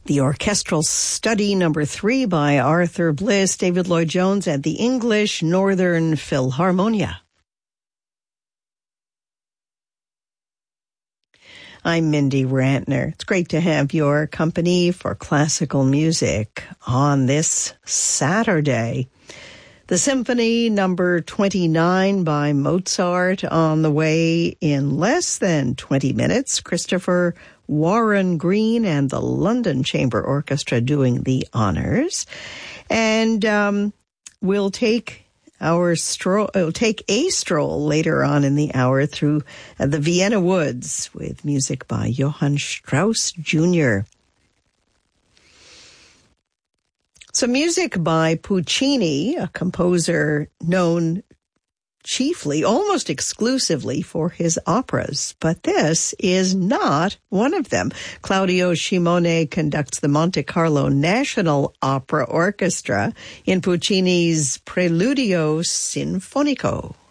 The Orchestral Study No. 3 by Arthur Bliss, David Lloyd-Jones, and the English Northern Philharmonia. I'm Mindy Rantner. It's great to have your company for classical music on this Saturday. The Symphony No. 29 by Mozart on the way in less than 20 minutes. Christopher Warren Green and the London Chamber Orchestra doing the honors. And we'll take a stroll later on in the hour through the Vienna Woods with music by Johann Strauss Jr. Some music by Puccini, a composer known chiefly, almost exclusively for his operas, but this is not one of them. Claudio Scimone conducts the Monte Carlo National Opera Orchestra in Puccini's Preludio Sinfonico.